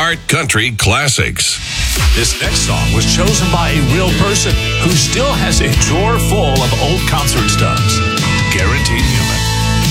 Art Country Classics. This next song was chosen by a real person who still has a drawer full of old